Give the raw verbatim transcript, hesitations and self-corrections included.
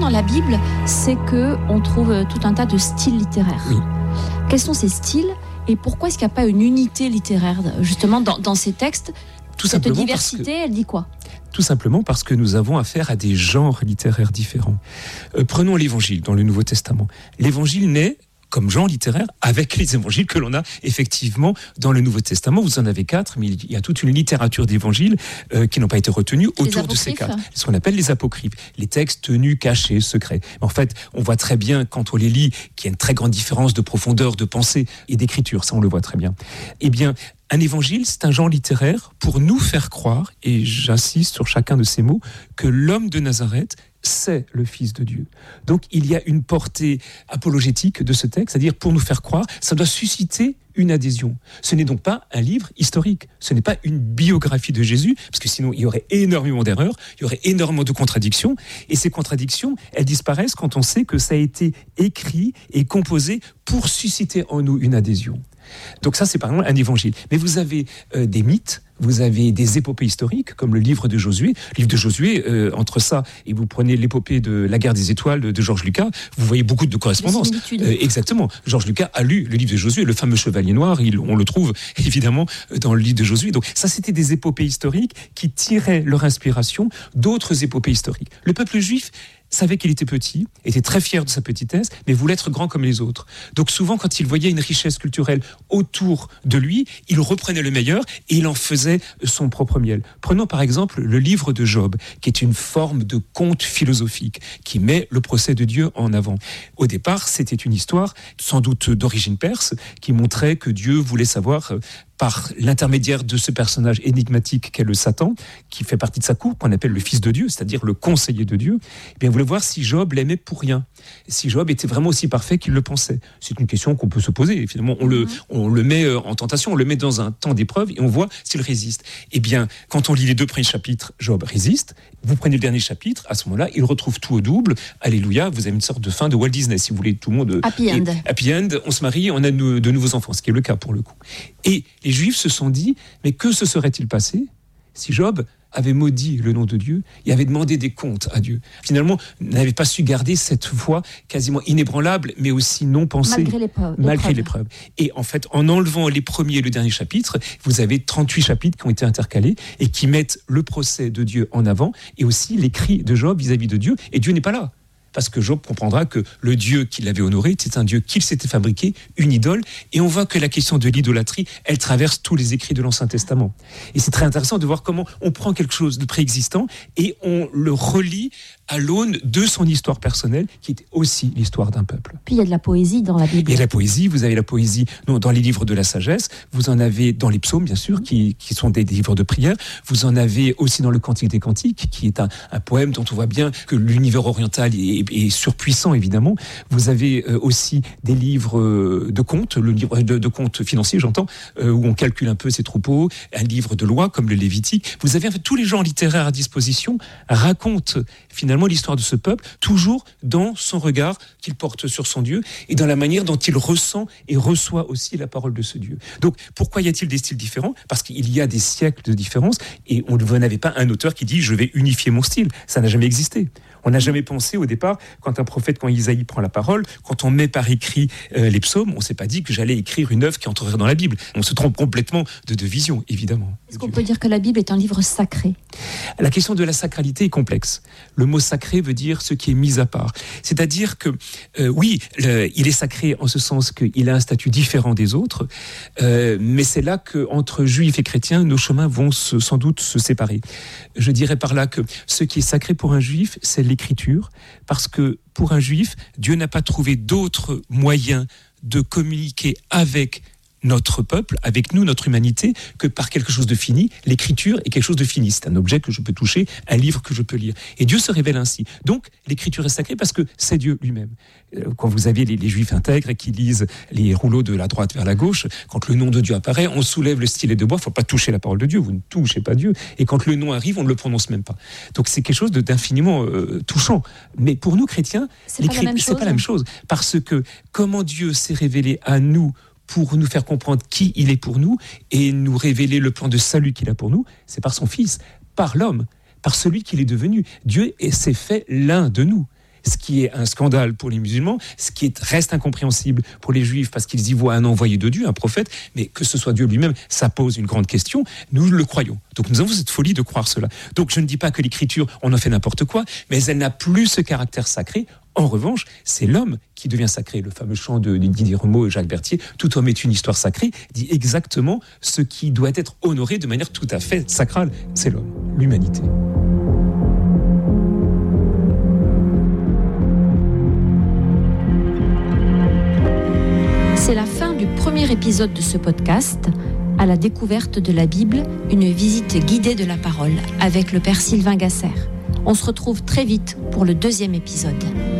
dans la Bible, c'est qu'on trouve tout un tas de styles littéraires. Oui. Quels sont ces styles et pourquoi est-ce qu'il n'y a pas une unité littéraire, justement, dans, dans ces textes? Tout Cette simplement diversité, parce que... elle dit quoi? Tout simplement parce que nous avons affaire à des genres littéraires différents. Euh, prenons l'Évangile dans le Nouveau Testament. L'Évangile naît comme genre littéraire avec les évangiles que l'on a effectivement dans le Nouveau Testament. Vous en avez quatre, mais il y a toute une littérature d'évangiles euh, qui n'ont pas été retenus autour de ces quatre. Ce qu'on appelle les apocryphes, les textes tenus, cachés, secrets. En fait, on voit très bien quand on les lit qu'il y a une très grande différence de profondeur, de pensée et d'écriture. Ça, on le voit très bien. Eh bien, un évangile, c'est un genre littéraire pour nous faire croire, et j'insiste sur chacun de ces mots, que l'homme de Nazareth, c'est le Fils de Dieu. Donc il y a une portée apologétique de ce texte, c'est-à-dire pour nous faire croire, ça doit susciter une adhésion. Ce n'est donc pas un livre historique, ce n'est pas une biographie de Jésus, parce que sinon il y aurait énormément d'erreurs, il y aurait énormément de contradictions, et ces contradictions, elles disparaissent quand on sait que ça a été écrit et composé pour susciter en nous une adhésion. Donc ça, c'est par exemple un évangile. Mais vous avez euh, des mythes, vous avez des épopées historiques, comme le livre de Josué. Le livre de Josué, euh, entre ça, et vous prenez l'épopée de la guerre des étoiles de, de Georges Lucas, vous voyez beaucoup de correspondances. Euh, exactement. Georges Lucas a lu le livre de Josué, le fameux Chevalier Noir, il, on le trouve évidemment dans le livre de Josué. Donc ça, c'était des épopées historiques qui tiraient leur inspiration d'autres épopées historiques. Le peuple juif savait qu'il était petit, était très fier de sa petitesse, mais voulait être grand comme les autres. Donc souvent, quand il voyait une richesse culturelle autour de lui, il reprenait le meilleur et il en faisait son propre miel. Prenons par exemple le livre de Job, qui est une forme de conte philosophique, qui met le procès de Dieu en avant. Au départ, c'était une histoire, sans doute d'origine perse, qui montrait que Dieu voulait savoir... par l'intermédiaire de ce personnage énigmatique qu'est le Satan, qui fait partie de sa cour, qu'on appelle le Fils de Dieu, c'est-à-dire le conseiller de Dieu, eh bien, vous voulez voir si Job l'aimait pour rien, si Job était vraiment aussi parfait qu'il le pensait. C'est une question qu'on peut se poser, et finalement on, mmh. le, on le met en tentation, on le met dans un temps d'épreuve, et on voit s'il résiste. Eh bien, quand on lit les deux premiers chapitres, Job résiste, vous prenez le dernier chapitre, à ce moment-là, il retrouve tout au double, alléluia, vous avez une sorte de fin de Walt Disney, si vous voulez, tout le monde... Happy end. Happy end, on se marie, on a de, de nouveaux enfants, ce qui est le cas pour le coup. Et les Juifs se sont dit, mais que se serait-il passé si Job avait maudit le nom de Dieu et avait demandé des comptes à Dieu? Finalement, n'avait pas su garder cette foi quasiment inébranlable, mais aussi non pensée. Malgré l'épreuve. Malgré l'épreuve. Et en fait, en enlevant les premiers et le dernier chapitre, vous avez trente-huit chapitres qui ont été intercalés et qui mettent le procès de Dieu en avant et aussi les cris de Job vis-à-vis de Dieu. Et Dieu n'est pas là. Parce que Job comprendra que le Dieu qui l'avait honoré, c'est un Dieu qu'il s'était fabriqué, une idole. Et on voit que la question de l'idolâtrie, elle traverse tous les écrits de l'Ancien Testament. Et c'est très intéressant de voir comment on prend quelque chose de préexistant et on le relie à l'aune de son histoire personnelle, qui est aussi l'histoire d'un peuple. Puis il y a de la poésie dans la Bible. Il y a la poésie, vous avez la poésie non, dans les livres de la sagesse, vous en avez dans les psaumes, bien sûr, qui, qui sont des, des livres de prière, vous en avez aussi dans le Cantique des Cantiques, qui est un, un poème dont on voit bien que l'univers oriental est, est surpuissant, évidemment. Vous avez euh, aussi des livres de contes, le livre de, de contes financiers, j'entends, euh, où on calcule un peu ses troupeaux, un livre de loi, comme le Lévitique. Vous avez en fait tous les genres littéraires à disposition, racontent finalement l'histoire de ce peuple, toujours dans son regard qu'il porte sur son Dieu et dans la manière dont il ressent et reçoit aussi la parole de ce Dieu. Donc, pourquoi y a-t-il des styles différents ? Parce qu'il y a des siècles de différence et on n'avait pas un auteur qui dit « je vais unifier mon style ». Ça n'a jamais existé. On n'a jamais pensé au départ, quand un prophète, quand Isaïe prend la parole, quand on met par écrit euh, les psaumes, on ne s'est pas dit que j'allais écrire une œuvre qui entrerait dans la Bible. On se trompe complètement de, de vision, évidemment. Est-ce qu'on peut dire que la Bible est un livre sacré ? La question de la sacralité est complexe. Le mot sacré veut dire ce qui est mis à part. C'est-à-dire que, euh, oui, le, il est sacré en ce sens qu'il a un statut différent des autres, euh, mais c'est là qu'entre juifs et chrétiens, nos chemins vont se, sans doute se séparer. Je dirais par là que ce qui est sacré pour un juif, c'est l'écriture, parce que pour un juif, Dieu n'a pas trouvé d'autres moyens de communiquer avec notre peuple, avec nous, notre humanité, que par quelque chose de fini. L'écriture est quelque chose de fini. C'est un objet que je peux toucher, un livre que je peux lire. Et Dieu se révèle ainsi. Donc, l'écriture est sacrée parce que c'est Dieu lui-même. Quand vous avez les, les juifs intègres qui lisent les rouleaux de la droite vers la gauche, quand le nom de Dieu apparaît, on soulève le stylet de bois, il ne faut pas toucher la parole de Dieu, vous ne touchez pas Dieu. Et quand le nom arrive, on ne le prononce même pas. Donc, c'est quelque chose de, d'infiniment euh, touchant. Mais pour nous, chrétiens, c'est pas la même chose. C'est pas la même chose. Parce que comment Dieu s'est révélé à nous pour nous faire comprendre qui il est pour nous et nous révéler le plan de salut qu'il a pour nous, c'est par son Fils, par l'homme, par celui qu'il est devenu. Dieu s'est fait l'un de nous. ce qui est un scandale pour les musulmans, ce qui est, reste incompréhensible pour les juifs parce qu'ils y voient un envoyé de Dieu, un prophète, mais que ce soit Dieu lui-même, ça pose une grande question. Nous le croyons. Donc nous avons cette folie de croire cela. Donc je ne dis pas que l'écriture, on en fait n'importe quoi, mais elle n'a plus ce caractère sacré. En revanche, c'est l'homme qui devient sacré. Le fameux chant de Didier Rameau et Jacques Berthier, « Tout homme est une histoire sacrée », dit exactement ce qui doit être honoré de manière tout à fait sacrale. C'est l'homme, l'humanité. C'est la fin du premier épisode de ce podcast, à la découverte de la Bible, une visite guidée de la parole avec le père Sylvain Gasser. On se retrouve très vite pour le deuxième épisode.